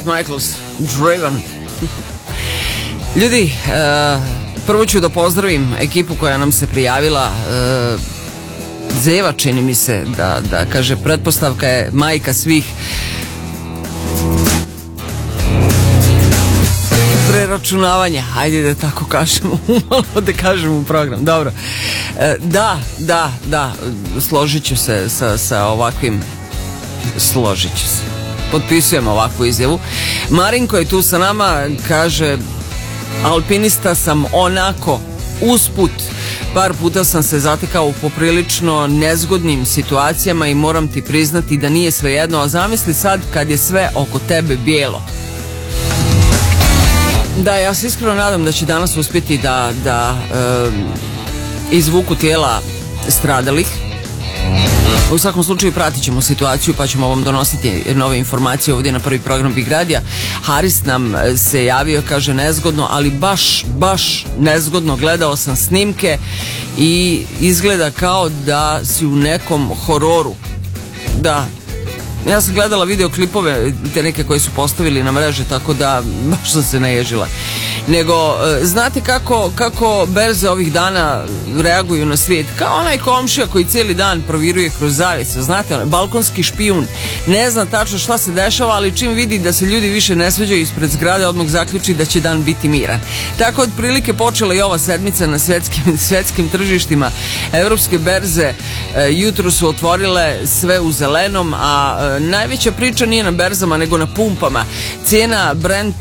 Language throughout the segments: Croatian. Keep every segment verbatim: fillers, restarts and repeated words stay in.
Bret Michaels, Driven. Ljudi, uh, prvo ću da pozdravim ekipu koja nam se prijavila. Uh, Zeva, čini mi se, da, da kaže, pretpostavka je majka svih preračunavanja, hajde da tako kažemo, malo da kažemo u program, dobro. E, da, da, da, složit ću se sa, sa ovakvim, složit ću se, potpisujem ovakvu izjavu. Marinko je tu sa nama, kaže, alpinista sam onako, usput, par puta sam se zatekao u poprilično nezgodnim situacijama i moram ti priznati da nije svejedno, a zamisli sad kad je sve oko tebe bijelo. Da, ja se iskreno nadam da će danas uspjeti da, da um, izvuku tijela stradalih. U svakom slučaju pratit ćemo situaciju pa ćemo vam donositi nove informacije ovdje na prvi program Big Radija. Haris nam se javio, kaže nezgodno, ali baš, baš nezgodno. Gledao sam snimke i izgleda kao da si u nekom hororu. Da, ja sam gledala videoklipove, te neke koje su postavili na mreže, tako da baš sam se naježila. Nego, znate kako, kako berze ovih dana reaguju na svijet? Kao onaj komšija koji cijeli dan proviruje kroz zavjese, znate, onaj balkonski špijun, ne zna tačno šta se dešava, ali čim vidi da se ljudi više ne svađaju ispred zgrade, odmah zaključi da će dan biti miran. Tako otprilike počela i ova sedmica na svjetskim, svjetskim tržištima. Evropske berze e, jutro su otvorile sve u zelenom, a e, najveća priča nije na berzama nego na pumpama. Cijena Brent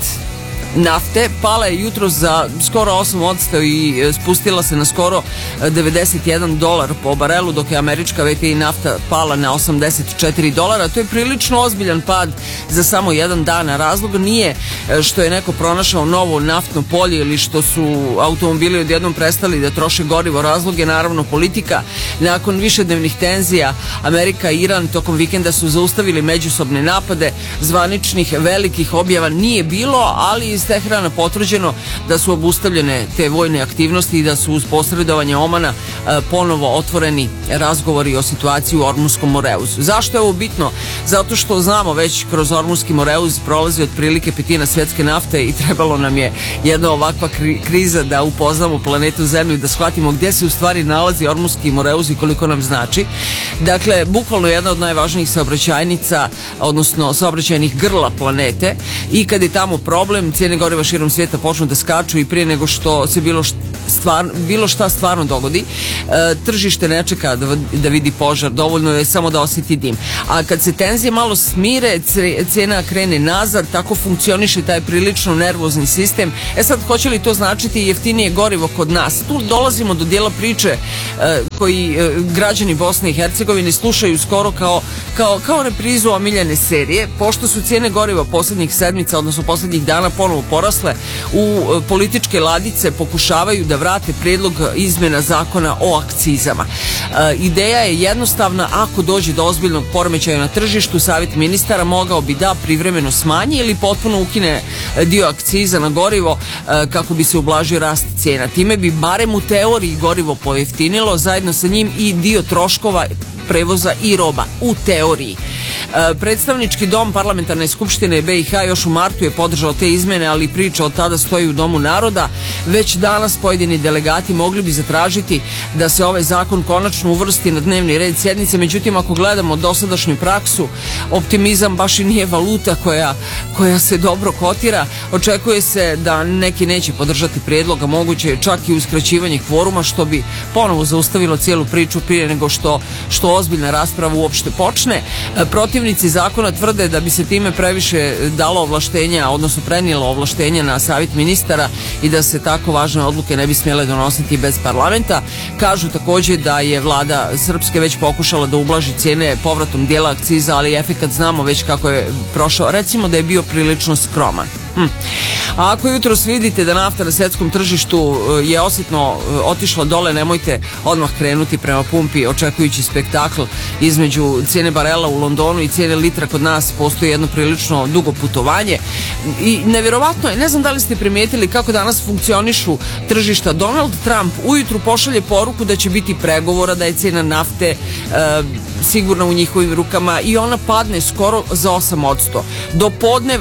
nafte pala je jutro za skoro osam posto i spustila se na skoro devedeset jedan dolar po barelu, dok je američka V T I nafta pala na osamdeset četiri dolara. To je prilično ozbiljan pad za samo jedan dan. Razlog nije što je neko pronašao novo naftno polje ili što su automobili odjednom prestali da troše gorivo. Razlog je naravno politika. Nakon višednevnih tenzija Amerika i Iran tokom vikenda su zaustavili međusobne napade. Zvaničnih velikih objava nije bilo, ali iz Teherana potvrđeno da su obustavljene te vojne aktivnosti i da su uz posredovanje Omana e, ponovo otvoreni razgovori o situaciji u Ormunskom Moreuzu. Zašto je ovo bitno? Zato što znamo već kroz Ormunski Moreuz prolazi otprilike petina svjetske nafte i trebalo nam je jedna ovakva kri- kriza da upoznamo planetu Zemlju, da shvatimo gdje se u stvari nalazi Ormunski Moreuz i koliko nam znači. Dakle, bukvalno jedna od najvažnijih saobraćajnica, odnosno saobraćajnih grla planete, i kad je tamo problem, cijene goriva širom svijeta počnu da skaču i prije nego što se bilo, stvar, bilo šta stvarno dogodi, e, tržište ne čeka da, da vidi požar, dovoljno je samo da osjeti dim. A kad se tenzije malo smire, cijena krene nazad, tako funkcioniše taj prilično nervozni sistem. E sad, hoće li to značiti jeftinije gorivo kod nas? Tu dolazimo do dijela priče e, koji e, građani Bosne i Hercegovine slušaju skoro kao, kao, kao reprizu omiljene serije, pošto su cijene goriva posljednjih sedmica, odnosno posljednjih dana ponovo porasle. U političke ladice pokušavaju da vrate prijedlog izmjena zakona o akcizama. E, ideja je jednostavna, ako dođe do ozbiljnog poremećaja na tržištu, savjet ministara mogao bi da privremeno smanji ili potpuno ukine dio akciza na gorivo e, kako bi se ublažio rast cijena. Time bi barem u teoriji gorivo pojeftinilo, zajedno sa njim i dio troškova prevoza i roba, u teoriji. E, predstavnički dom Parlamentarne skupštine B i H još u martu je podržao te izmjene, ali priča od tada stoji u Domu naroda. Već danas pojedini delegati mogli bi zatražiti da se ovaj zakon konačno uvrsti na dnevni red sjednice. Međutim, ako gledamo dosadašnju praksu, optimizam baš i nije valuta koja, koja se dobro kotira. Očekuje se da neki neće podržati prijedlog, a moguće je čak i uskraćivanje kvoruma, što bi ponovo zaustavilo cijelu priču prije nego što, što ozbiljna rasprava uopšte počne. Protivnici zakona tvrde da bi se time previše dalo ovlaštenja, odnosno prenijelo ovlaštenja na savjet ministara i da se tako važne odluke ne bi smjele donositi bez parlamenta. Kažu također da je vlada srpske već pokušala da ublaži cijene povratom dijela akciza, ali efekat znamo već kako je prošao. Recimo da je bio prilično skroman. Hm. A ako jutros vidite da nafta na svjetskom tržištu je osjetno otišla dole, nemojte odmah krenuti prema pumpi očekujući spektakl. Između cijene barela u Londonu i cijene litra kod nas postoji jedno prilično dugo putovanje i nevjerovatno je, ne znam da li ste primijetili kako danas funkcionišu tržišta. Donald Trump ujutru pošalje poruku da će biti pregovora, da je cijena nafte e, sigurno u njihovim rukama i ona padne skoro za osam posto. Do podneva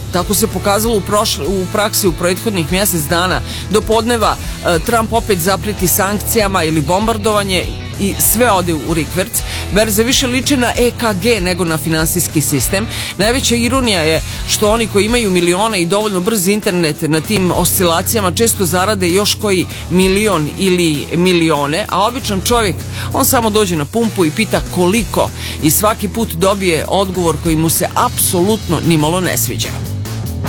Tako se pokazalo u, prošle, u praksi u prethodnih mjesec dana. Do podneva e, Trump opet zapreti sankcijama ili bombardovanje i sve ode u rikverc. Berze više liče na E K G nego na finansijski sistem. Najveća ironija je što oni koji imaju milione i dovoljno brz internet na tim oscilacijama često zarade još koji milion ili milione, a običan čovjek, on samo dođe na pumpu i pita koliko i svaki put dobije odgovor koji mu se apsolutno nimalo ne sviđa.